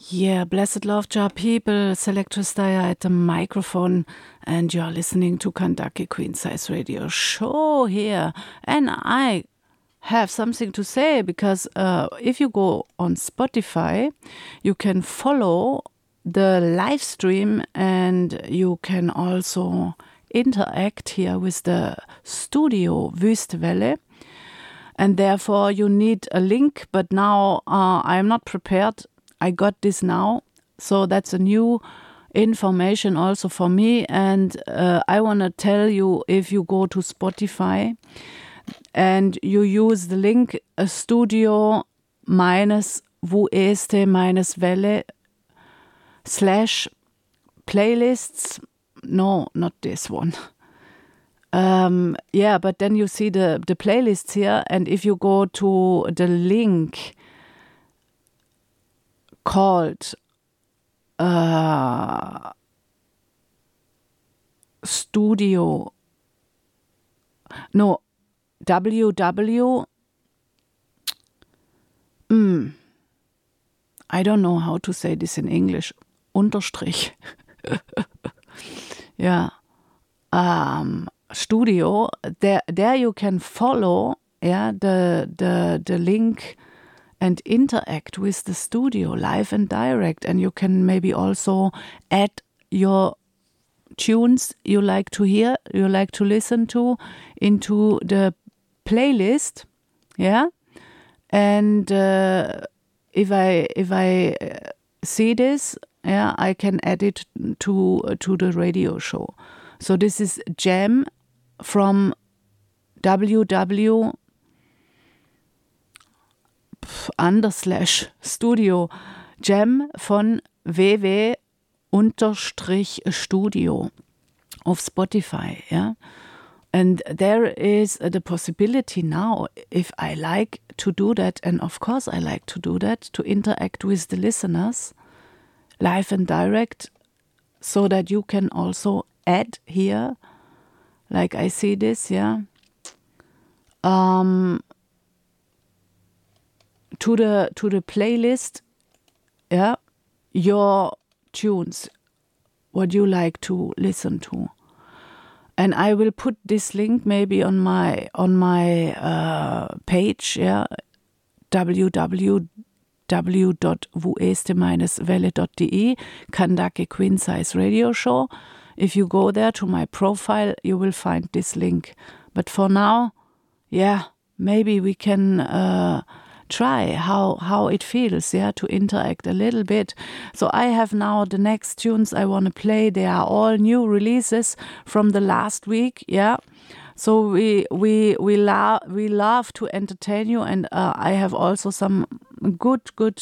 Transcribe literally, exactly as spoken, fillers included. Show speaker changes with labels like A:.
A: Yeah, blessed love jar people, Selectress Dyer at the microphone, and you're listening to Kandake Queen Size Radio Show here. And I have something to say because uh, if you go on Spotify, you can follow the live stream and you can also interact here with the studio Wüstewelle. And therefore you need a link, but now uh, I'm not prepared. I got this now, so that's a new information also for me. And uh, I want to tell you, if you go to Spotify and you use the link uh, studio minus Wueste minus Welle slash playlists. No, not this one. Um, yeah, but then you see the, the playlists here. And if you go to the link called uh, Studio, no, W W, mm, I don't know how to say this in English, Unterstrich, yeah, um, Studio, there, there you can follow, yeah, the, the, the link and interact with the studio live and direct. And you can maybe also add your tunes you like to hear, you like to listen to into the playlist. Yeah. And uh, if I if I see this, yeah, I can add it to to the radio show. So this is Jam from W W under slash Studio, Jam von ww unterstrich Studio auf Spotify, yeah. And there is the possibility now, if I like to do that, and of course I like to do that, to interact with the listeners live and direct, so that you can also add here, like I see this, yeah, um, to the to the playlist, yeah, your tunes, what you like to listen to. And I will put this link maybe on my on my uh, page, yeah, w w w dot wueste welle dot de, Kandake Queen Size Radio Show. If you go there to my profile, you will find this link. But for now, yeah, maybe we can uh, try how how it feels, yeah, to interact a little bit. So I have now the next tunes I want to play. They are all new releases from the last week, yeah. So we we we love we love to entertain you, and uh, I have also some good good